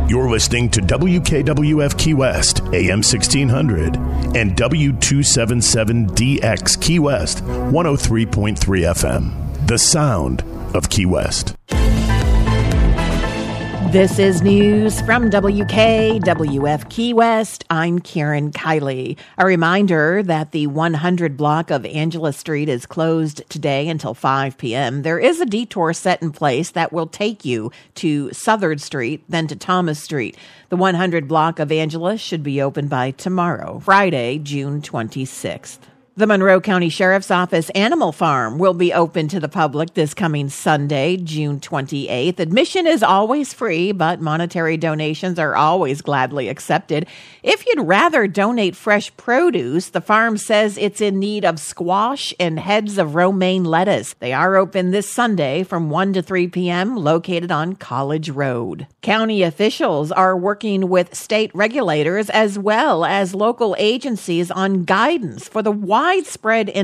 You're listening to WKWF Key West, AM 1600, and W277DX Key West, 103.3 FM. The sound of Key West. This is news from WKWF Key West. I'm Karen Kiley. A reminder that the 100 block of Angela Street is closed today until 5 p.m. There is a detour set in place that will take you to Southard Street, then to Thomas Street. The 100 block of Angela should be open by tomorrow, Friday, June 26th. The Monroe County Sheriff's Office Animal Farm will be open to the public this coming Sunday, June 28th. Admission is always free, but monetary donations are always gladly accepted. If you'd rather donate fresh produce, the farm says it's in need of squash and heads of romaine lettuce. They are open this Sunday from 1 to 3 p.m., located on College Road. County officials are working with state regulators as well as local agencies on guidance for the widespread